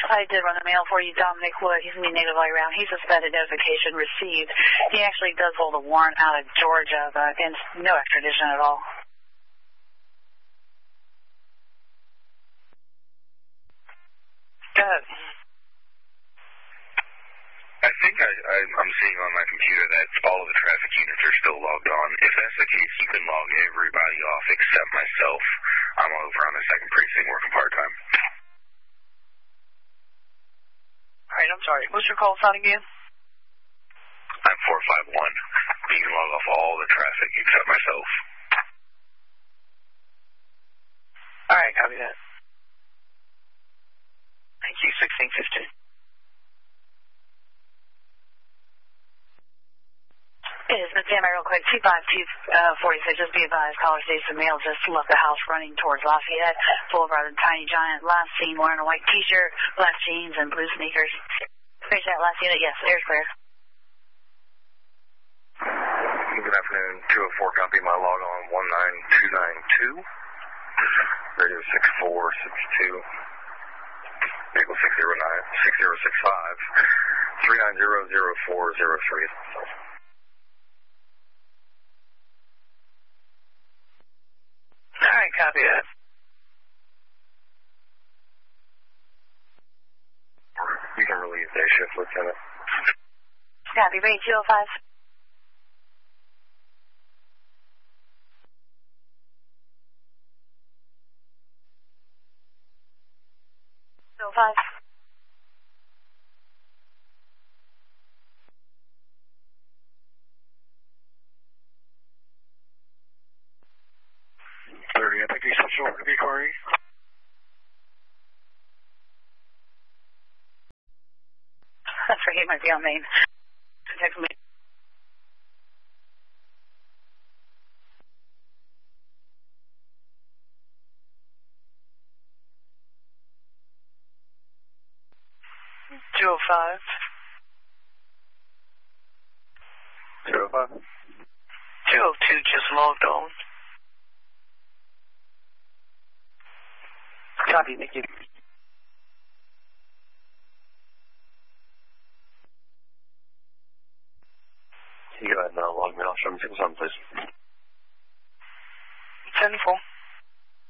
I did run the mail for you, Dominic Wood. He's going to be native all around. He suspended notification received. He actually does hold a warrant out of Georgia, but against no extradition at all. Go ahead. I think I'm seeing on my computer that all of the traffic units are still logged on. If that's the case, you can log everybody off except myself. I'm over on the 2nd precinct working part-time. All right, I'm sorry. What's your call sign again? I'm 451. You can log off all the traffic except myself. All right, copy that. Thank you, 1615. It is Miss Tammy, real quick. 25246. Just be advised, caller station mail just left the house running towards Lafayette Boulevard and Tiny Giant. Last seen wearing a white T-shirt, black jeans, and blue sneakers. Finish that last unit. Yes, air's clear. Good afternoon. 204 copy. My log on 19292. Radio 6462. Vehicle 6065. 3900403. All right, copy that. You can relieve day shift, Lieutenant. Copy, rate 205. 205. I think he's switching over to BQRE. That's right, he might be on main. Text me. Two 205. 202 just logged on. Copy, thank you. You go ahead and log me off. Show me 6 on, please.